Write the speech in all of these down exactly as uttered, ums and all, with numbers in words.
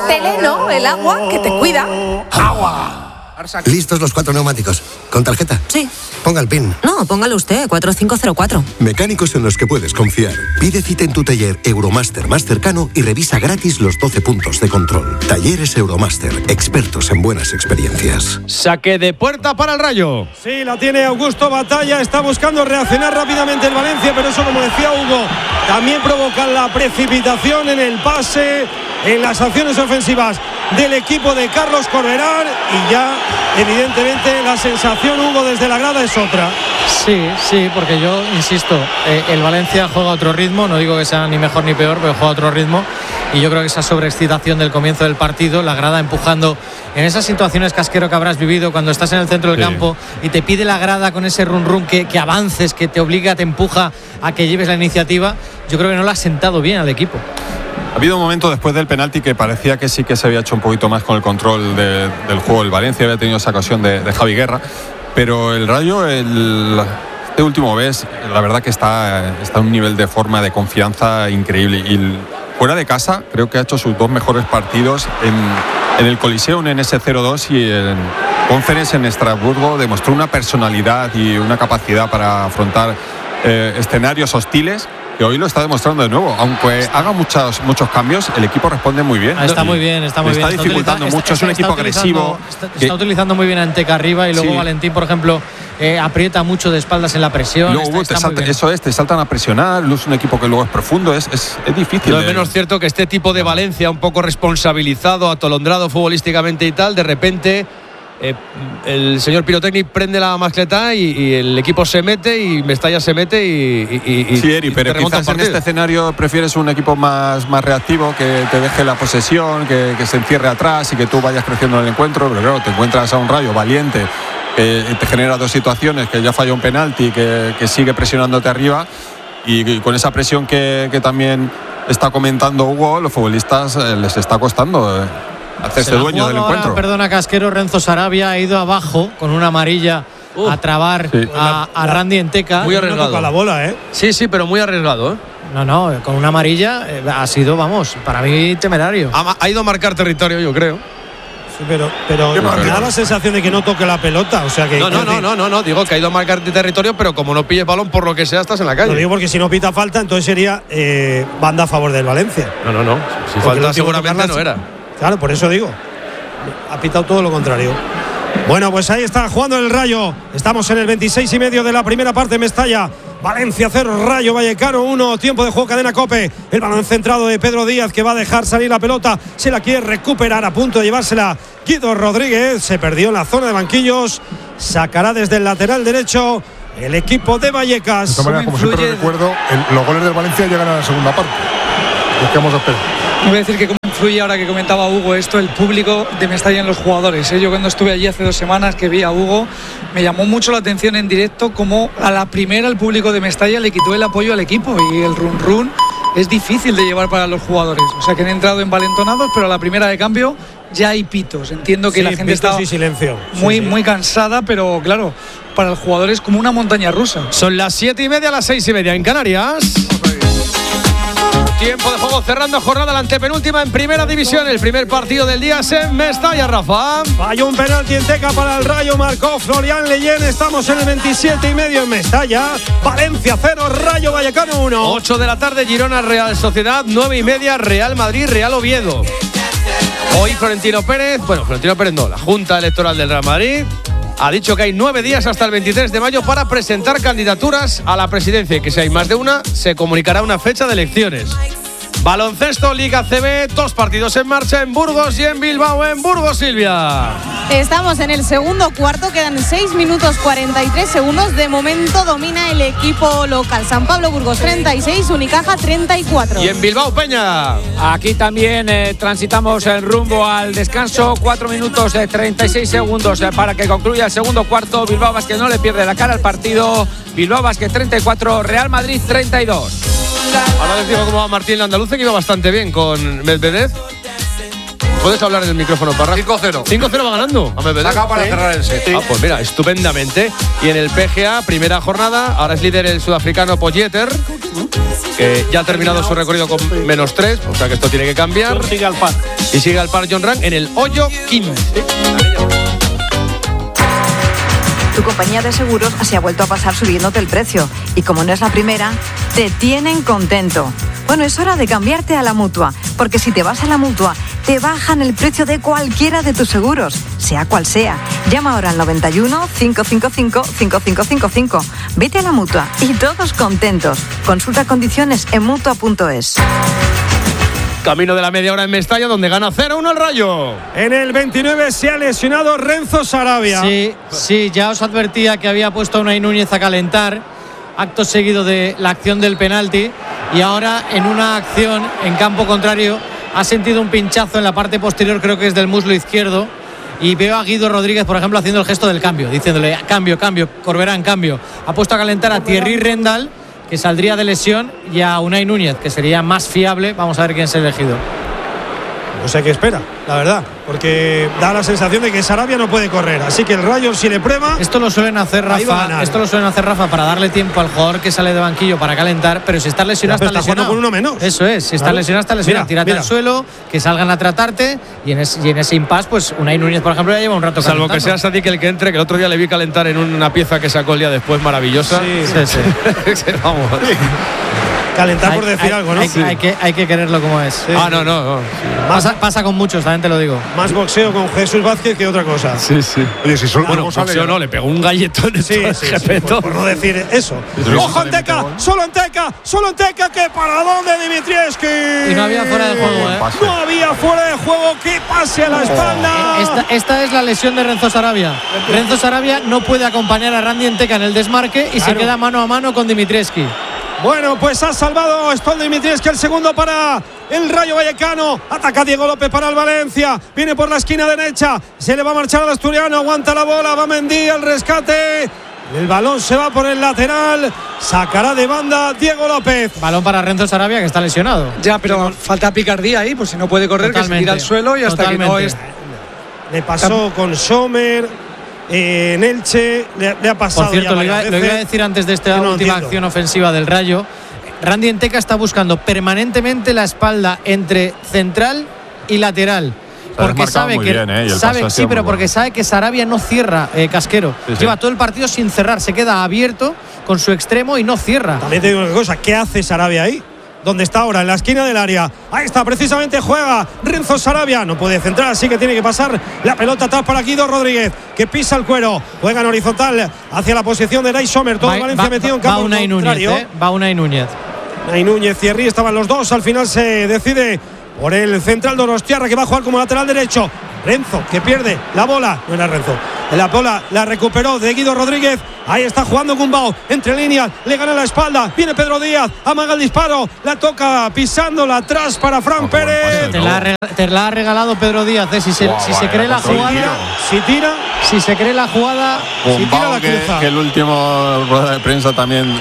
Tele, ¿no? El agua que te cuida. ¡Agua! ¿Listos los cuatro neumáticos? ¿Con tarjeta? Sí. Ponga el PIN. No, póngalo usted, cuatro cinco cero cuatro. Mecánicos en los que puedes confiar. Pide cita en tu taller Euromaster más cercano y revisa gratis los doce puntos de control. Talleres Euromaster, expertos en buenas experiencias. Saque de puerta para el Rayo. Sí, la tiene Augusto Batalla, está buscando reaccionar rápidamente el Valencia, pero eso, como decía Hugo, también provoca la precipitación en el pase, en las acciones ofensivas del equipo de Carlos Corberán, y ya evidentemente la sensación, Hugo, desde la grada es otra. Sí, sí, porque yo insisto, eh, el Valencia juega a otro ritmo, no digo que sea ni mejor ni peor, pero juega a otro ritmo, y yo creo que esa sobreexcitación del comienzo del partido, la grada empujando en esas situaciones, Casquero, que habrás vivido cuando estás en el centro del sí. campo y te pide la grada con ese run run que, que avances, que te obliga, te empuja a que lleves la iniciativa. Yo creo que no lo ha sentado bien al equipo. Ha habido un momento después del penalti que parecía que sí que se había hecho un poquito más con el control de, del juego. El Valencia había tenido esa ocasión de, de Javi Guerra, pero el Rayo, el, este último mes, la verdad que está, está a un nivel de forma, de confianza increíble. Y el, fuera de casa creo que ha hecho sus dos mejores partidos en, en el Coliseum en ese cero dos y en Conference en Estrasburgo. Demostró una personalidad y una capacidad para afrontar eh, escenarios hostiles, que hoy lo está demostrando de nuevo. Aunque haga muchos, muchos cambios, el equipo responde muy bien. Está muy bien, está muy bien. Está dificultando está, mucho, está, es un equipo agresivo. Está, está que, utilizando muy bien a Anteca arriba, y luego sí. Valentín, por ejemplo, eh, aprieta mucho de espaldas en la presión. Luego, está, está salta, eso es, te saltan a presionar, es un equipo que luego es profundo, es, es, es difícil. No es menos cierto que este tipo de Valencia, un poco responsabilizado, atolondrado futbolísticamente y tal, de repente... Eh, el señor Pirotecnic prende la mascleta y, y el equipo se mete y Mestalla se mete y, y, y sí, Eri, y pero quizás en este escenario prefieres un equipo más, más reactivo, que te deje la posesión, que, que se encierre atrás y que tú vayas creciendo en el encuentro. Pero claro, te encuentras a un Rayo valiente que te genera dos situaciones, que ya falla un penalti, que, que sigue presionándote arriba, y, y con esa presión que, que también está comentando Hugo, los futbolistas eh, les está costando eh. hacerse dueño del encuentro. Ahora, perdona, Casquero, Renzo Sarabia ha ido abajo con una amarilla uh, a trabar sí. a, a Randy Enteca. Muy arriesgado. No toca la bola, ¿eh? Sí, sí, pero muy arriesgado, ¿eh? No, no, con una amarilla eh, ha sido, vamos, para mí temerario. Ha, ha ido a marcar territorio, yo creo. Sí, pero pero me da la sensación de que no toque la pelota, o sea que... No, no, no, no, no, no, digo que ha ido a marcar territorio, pero como no pilles balón, por lo que sea, estás en la calle. Lo digo porque si no pita falta, entonces sería eh, banda a favor del Valencia. No, no, no, si porque falta seguramente no era. Claro, por eso digo. Ha pitado todo lo contrario. Bueno, pues ahí está jugando el Rayo. Estamos en el veintiséis y medio de la primera parte. Mestalla, Valencia cero, Rayo Vallecano uno. Tiempo de juego, cadena COPE. El balón centrado de Pedro Díaz, que va a dejar salir la pelota. Se la quiere recuperar, a punto de llevársela Guido Rodríguez. Se perdió en la zona de banquillos. Sacará desde el lateral derecho el equipo de Vallecas. De todas maneras, como siempre recuerdo, el, los goles del Valencia llegan a la segunda parte. Los que vamos a esperar. Voy a decir que cómo influye, ahora que comentaba Hugo esto, el público de Mestalla en los jugadores, ¿eh? Yo cuando estuve allí hace dos semanas que vi a Hugo, me llamó mucho la atención en directo cómo a la primera el público de Mestalla le quitó el apoyo al equipo, y el run run es difícil de llevar para los jugadores. O sea, que han entrado envalentonados, pero a la primera de cambio ya hay pitos. Entiendo que sí, la gente está silencio. muy, sí, sí. muy cansada, pero claro, para el jugador es como una montaña rusa. Son las siete y media, las seis y media en Canarias. Tiempo de juego cerrando jornada, la antepenúltima en primera división. El primer partido del día es en Mestalla, Rafa. Falló un penalti en Teca para el Rayo, marcó Florian Leyen. Estamos en el veintisiete y medio en Mestalla. Valencia cero, Rayo Vallecano uno. ocho de la tarde, Girona Real Sociedad. nueve y media, Real Madrid Real Oviedo. Hoy Florentino Pérez, bueno, Florentino Pérez no, la Junta Electoral del Real Madrid ha dicho que hay nueve días hasta el veintitrés de mayo para presentar candidaturas a la presidencia, y que si hay más de una, se comunicará una fecha de elecciones. Baloncesto, Liga C B, dos partidos en marcha en Burgos y en Bilbao. En Burgos, Silvia. Estamos en el segundo cuarto, quedan seis minutos cuarenta y tres segundos. De momento domina el equipo local. San Pablo Burgos treinta y seis, Unicaja treinta y cuatro. Y en Bilbao, Peña. Aquí también eh, transitamos el rumbo al descanso. cuatro minutos eh, treinta y seis segundos eh, para que concluya el segundo cuarto. Bilbao Basket no le pierde la cara al partido. Bilbao Basket treinta y cuatro, Real Madrid treinta y dos. Ahora les digo cómo va Martín Landaluce, que iba bastante bien con Medvedev. ¿Puedes hablar en el micrófono, Parra? cinco cero. cinco cero va ganando. Está acá para cerrar el set. Ah, pues mira, estupendamente. Y en el P G A, primera jornada, ahora es líder el sudafricano Pogacar, que ya ha terminado su recorrido con menos tres, o sea que esto tiene que cambiar. Sigue al par. Y sigue al par John Ram en el hoyo quince. Tu compañía de seguros se ha vuelto a pasar subiéndote el precio. Y como no es la primera, te tienen contento. Bueno, es hora de cambiarte a la Mutua, porque si te vas a la Mutua, te bajan el precio de cualquiera de tus seguros, sea cual sea. Llama ahora al noventa y uno, cinco cinco cinco, cinco cinco cinco cinco. Vete a la Mutua y todos contentos. Consulta condiciones en mutua punto es. Camino de la media hora en Mestalla, donde gana cero uno el Rayo. En el veintinueve se ha lesionado Renzo Sarabia. Sí, sí, ya os advertía que había puesto a Unai Núñez a calentar, acto seguido de la acción del penalti, y ahora en una acción en campo contrario ha sentido un pinchazo en la parte posterior, creo que es del muslo izquierdo, y veo a Guido Rodríguez, por ejemplo, haciendo el gesto del cambio, diciéndole cambio, cambio, Corberán, cambio. Ha puesto a calentar a Thierry Rendal, que saldría de lesión, y a Unai Núñez, que sería más fiable. Vamos a ver quién es elegido. No sé qué espera, la verdad, porque da la sensación de que Sarabia no puede correr, así que el Rayo, si le prueba, esto lo suelen hacer Rafa, esto lo suelen hacer Rafa para darle tiempo al jugador que sale de banquillo para calentar, pero si estás lesionado, ya, está lesionado. con uno menos. Eso es, si estás claro. lesionado, está lesionado. Tírate al suelo, que salgan a tratarte, y en, es, y en ese impasse, pues Unai Núñez, por ejemplo, ya lleva un rato calentando. Salvo que sea Sadik el que entre, que el otro día le vi calentar en una pieza que sacó el día después, maravillosa. Sí, sí, sí. Vamos. Sí. Calentar hay, por decir hay, algo, ¿no? Hay, sí. hay, que, hay que quererlo como es. Sí. Ah, no, no. no. Sí. Pasa, pasa con muchos, también te lo digo. Más boxeo con Jesús Vázquez que otra cosa. Sí, sí. Oye, si solo bueno, boxeo sale, no, le pegó un galletón. Sí, sí, sí por, por no decir eso. ¡Ojo en Teca! ¡Solo en Teca! ¡Solo en Teca! ¡Qué paradón de Dimitrievski! Y no había fuera de juego, ¿eh? No había fuera de juego. ¡Qué pase a la espalda! Esta, esta es la lesión de Renzo Sarabia. Renzo Sarabia no puede acompañar a Randy Enteca en el desmarque y claro. se queda mano a mano con Dimitrievski. Bueno, pues ha salvado Stoldo Dimitrievski, el segundo para el Rayo Vallecano. Ataca Diego López para el Valencia. Viene por la esquina derecha. Se le va a marchar al asturiano. Aguanta la bola. Va Mendy al rescate. El balón se va por el lateral. Sacará de banda Diego López. Balón para Renzo Sarabia, que está lesionado. Ya, pero falta picardía ahí. Pues si no puede correr, totalmente, que se tira al suelo y hasta totalmente. que no es. Le pasó con Sommer. Eh, en Elche le, le ha pasado. Por cierto, ya lo, iba, lo iba a decir antes de esta no última entiendo. acción ofensiva del Rayo. Randy Enteca está buscando permanentemente la espalda entre central y lateral. Porque sabe que bien, ¿eh? sabe, sí, pero porque sabe que Sarabia no cierra, eh, Casquero. Sí, Lleva sí. todo el partido sin cerrar, se queda abierto con su extremo y no cierra. También te digo una cosa, ¿qué hace Sarabia ahí? ¿Dónde está ahora? En la esquina del área. Ahí está, precisamente juega Renzo Sarabia. No puede centrar, así que tiene que pasar la pelota atrás para Guido Rodríguez, que pisa el cuero. Juega en horizontal hacia la posición de Nai Sommer. Todo va, Valencia va, metido en campo va Unai contrario. Núñez, ¿eh? Va Unai Núñez. Unai Núñez, Thierry, estaban los dos. Al final se decide por el central Donostiarra, que va a jugar como lateral derecho. Renzo, que pierde la bola. No era Renzo. La bola la recuperó de Guido Rodríguez. Ahí está jugando Gumbau. Entre líneas, le gana la espalda. Viene Pedro Díaz, amaga el disparo. La toca pisándola atrás para Fran oh, Pérez. Te la, ha te la ha regalado Pedro Díaz. ¿eh? Si se, wow, si se cree la jugada. Si tira. Si se cree la jugada. Gumbau, si tira la que, que el último rueda de prensa también.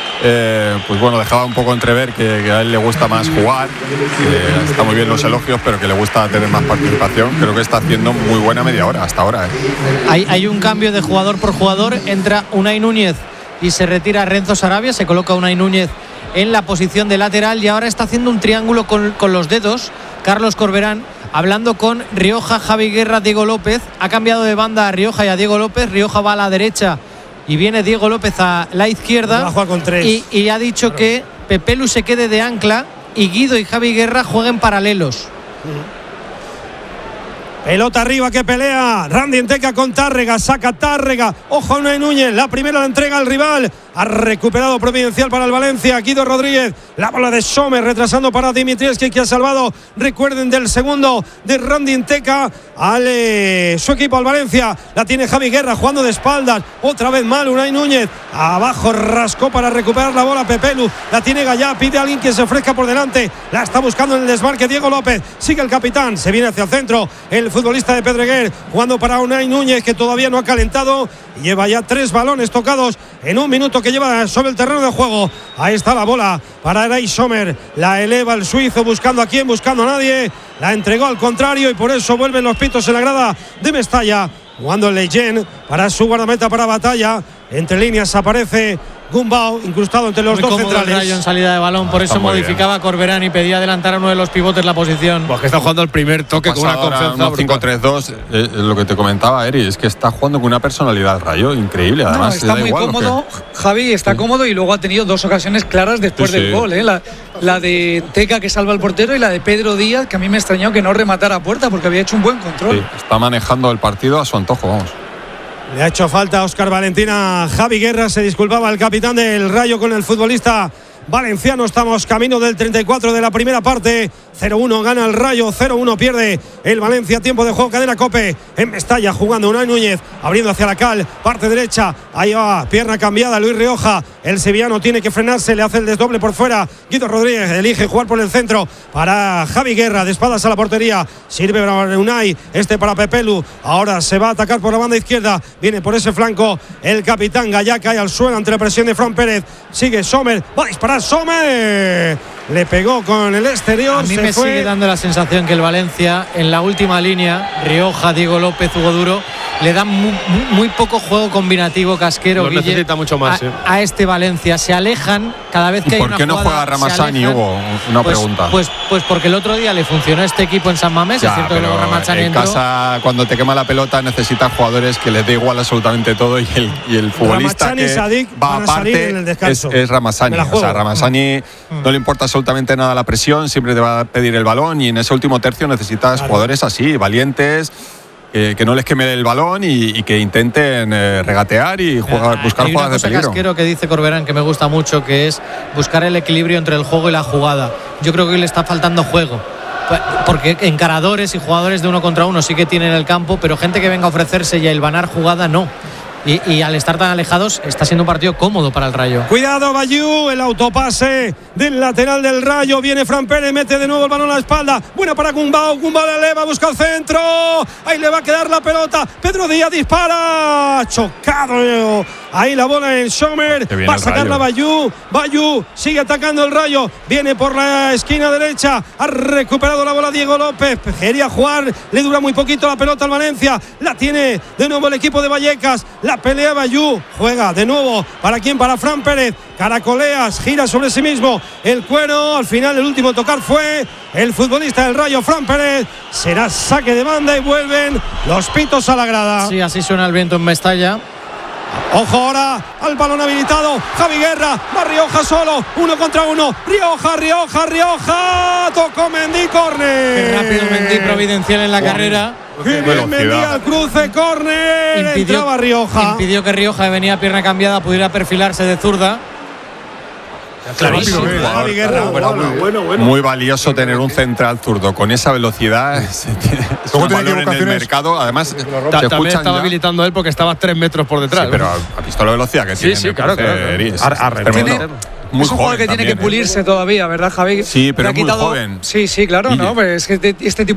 Eh, pues bueno, dejaba un poco entrever que, que a él le gusta más jugar, que está muy bien los elogios, pero que le gusta tener más participación. Creo que está haciendo muy buena media hora hasta ahora. ¿eh? Hay, hay un cambio de jugador por jugador. Entra Unai Núñez y se retira Renzo Sarabia. Se coloca Unai Núñez en la posición de lateral y ahora está haciendo un triángulo con, con los dedos Carlos Corberán, hablando con Rioja, Javi Guerra, Diego López. Ha cambiado de banda a Rioja y a Diego López. Rioja va a la derecha y viene Diego López a la izquierda. Va a jugar con tres. Y, y ha dicho claro. que Pepelu se quede de ancla y Guido y Javi Guerra jueguen paralelos. Pelota arriba que pelea Randy Enteca con Tárrega, saca Tárrega, ojo a Unai Núñez, la primera la entrega al rival, ha recuperado Providencial para el Valencia, Guido Rodríguez, la bola de Sommer retrasando para Dimitrievski, que ha salvado, recuerden, del segundo de Randy Enteca al eh, su equipo, al Valencia. La tiene Javi Guerra jugando de espaldas, otra vez mal Unai Núñez, abajo rascó para recuperar la bola Pepelu, la tiene Gallá, pide a alguien que se ofrezca por delante, la está buscando en el desmarque Diego López, sigue el capitán, se viene hacia el centro el futbolista de Pedreguer, jugando para Unai Núñez, que todavía no ha calentado, lleva ya tres balones tocados en un minuto que lleva sobre el terreno de juego. Ahí está la bola para Eray Sommer. La eleva el suizo buscando a quién, buscando a nadie. La entregó al contrario y por eso vuelven los pitos en la grada de Mestalla. Jugando el Leyen para su guardameta para Batalla. Entre líneas aparece Gumbau, incrustado entre los Muy dos cómodo centrales. El Rayo en salida de balón, por eso modificaba Corberán y pedía adelantar a uno de los pivotes la posición. Pues que está jugando el primer toque con una confianza. cinco tres dos, eh, lo que te comentaba Eri, es que está jugando con una personalidad el Rayo increíble. Además, no, está da muy igual cómodo, que... Javi, está sí. cómodo y luego ha tenido dos ocasiones claras después sí, del sí. gol. ¿eh? La, la de Teca que salva al portero y la de Pedro Díaz, que a mí me extrañó que no rematara a puerta porque había hecho un buen control. Sí, está manejando el partido a su antojo, vamos. Le ha hecho falta a Óscar Valentina. Javi Guerra, se disculpaba el capitán del Rayo con el futbolista valenciano. Estamos camino del treinta y cuatro de la primera parte. cero uno gana el Rayo, cero uno pierde el Valencia. Tiempo de juego, cadena Cope en Mestalla, jugando Unai Núñez, abriendo hacia la cal, parte derecha, ahí va, pierna cambiada, Luis Rioja, el sevillano tiene que frenarse, le hace el desdoble por fuera, Guido Rodríguez elige jugar por el centro para Javi Guerra, de espaldas a la portería, sirve para Unai, este para Pepelu, ahora se va a atacar por la banda izquierda, viene por ese flanco el capitán Gallá, cae al suelo ante la presión de Fran Pérez, sigue Sommer, va a disparar Sommer, le pegó con el exterior. A mí se me fue. sigue dando la sensación que el Valencia en la última línea, Rioja, Diego López, Hugo Duro, le dan muy, muy, muy poco juego combinativo casquero. Lo Guille, necesita mucho más. a, Sí. a este Valencia se alejan cada vez que hay ¿Por una qué no jugada, juega Ramazani, Hugo? Una pues, pregunta. Pues, pues porque el otro día le funcionó a este equipo en San Mamés, Ya, es cierto que pero luego Ramazani en entró. casa, cuando te quema la pelota, necesitas jugadores que les dé igual absolutamente todo y el, y el futbolista Ramazani y que Sadik va van a salir aparte en el es, descanso. es Ramazani. Me la O juego. sea, Ramazani Mm. no le importa absolutamente nada la presión, siempre te va a pedir el balón y en ese último tercio necesitas Claro. jugadores así, valientes, que, que no les queme el balón y, y que intenten eh, regatear y jugar, buscar Hay una jugadas de cosa peligro. casquero que dice Corberán que me gusta mucho, que es buscar el equilibrio entre el juego y la jugada. Yo creo que hoy le está faltando juego. Porque encaradores y jugadores de uno contra uno sí que tienen el campo, pero gente que venga a ofrecerse y a hilvanar jugada no. Y, y al estar tan alejados está siendo un partido cómodo para el Rayo. Cuidado Bayú, el autopase del lateral del Rayo, viene Fran Pérez, mete de nuevo el balón a la espalda, buena para Gumbau, Gumbau la eleva, busca el centro, ahí le va a quedar la pelota, Pedro Díaz dispara, chocado, ahí la bola en Sommer, va a sacarla Bayú, Bayú sigue atacando el Rayo, viene por la esquina derecha, ha recuperado la bola Diego López, quería jugar, le dura muy poquito la pelota al Valencia, la tiene de nuevo el equipo de Vallecas, la pelea Bayú, juega de nuevo, ¿para quién? Para Fran Pérez, caracoleas, gira sobre sí mismo, el cuero, al final el último tocar fue el futbolista del Rayo, Fran Pérez, será saque de banda y vuelven los pitos a la grada. Sí, así suena el viento en Mestalla. Ojo ahora al balón habilitado, Javi Guerra, va Rioja solo, uno contra uno, Rioja, Rioja, Rioja, tocó Mendy, córner. Qué rápido Mendy, providencial en la wow. carrera. Mendy al cruce, córner, impidió, entraba Rioja. Impidió que Rioja, que venía pierna cambiada, pudiera perfilarse de zurda. Clarísimo. Javi Guerra, bueno, bueno, bueno. Muy valioso tener un central zurdo con esa velocidad. Es un valor en el mercado. Además, se también estaba ya habilitando él porque estaba tres metros por detrás. Sí, pero ha visto la velocidad que sí, tiene. Sí, sí, claro, claro. Tiene, muy es un jugador que también, tiene que pulirse ¿eh? todavía, ¿verdad, Javi? Sí, pero es muy quitado, joven. Sí, sí, claro, ¿no? Pues es que este tipo